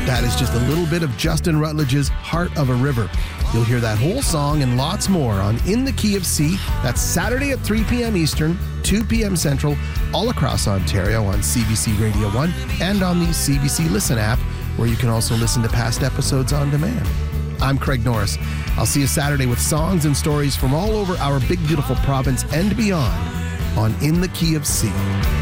That is just a little bit of Justin Rutledge's Heart of a River. You'll hear that whole song and lots more on In the Key of C. That's Saturday at 3 p.m. Eastern, 2 p.m. Central, all across Ontario on CBC Radio 1 and on the CBC Listen app, where you can also listen to past episodes on demand. I'm Craig Norris. I'll see you Saturday with songs and stories from all over our big, beautiful province and beyond on In the Key of C.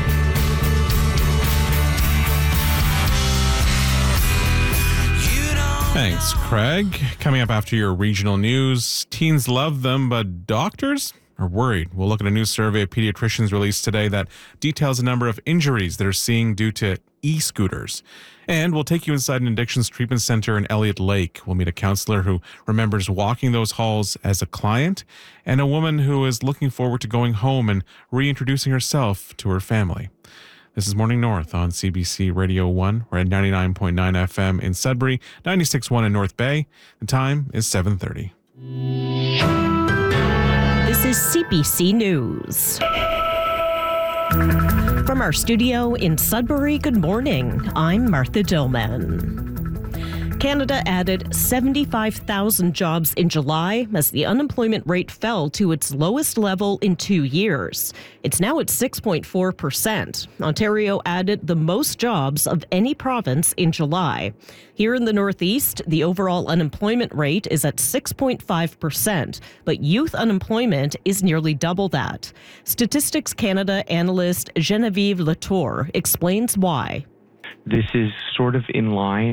Thanks, Craig. Coming up after your regional news, teens love them, but doctors are worried. We'll look at a new survey of pediatricians released today that details a number of injuries they're seeing due to e-scooters. And we'll take you inside an addictions treatment center in Elliott Lake. We'll meet a counselor who remembers walking those halls as a client and a woman who is looking forward to going home and reintroducing herself to her family. This is Morning North on CBC Radio 1. We're at 99.9 FM in Sudbury, 96.1 in North Bay. The time is 7:30. This is CBC News. From our studio in Sudbury, good morning. I'm Martha Dillman. Canada added 75,000 jobs in July as the unemployment rate fell to its lowest level in 2 years. It's now at 6.4%. Ontario added the most jobs of any province in July. Here in the Northeast, the overall unemployment rate is at 6.5%, but youth unemployment is nearly double that. Statistics Canada analyst Genevieve Latour explains why. This is sort of in line